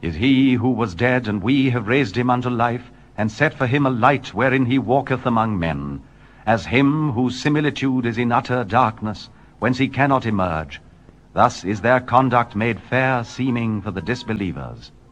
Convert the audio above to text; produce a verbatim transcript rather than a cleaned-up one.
Is he who was dead, and we have raised him unto life, and set for him a light wherein he walketh among men, as him whose similitude is in utter darkness, whence he cannot emerge. Thus is their conduct made fair seeming for the disbelievers.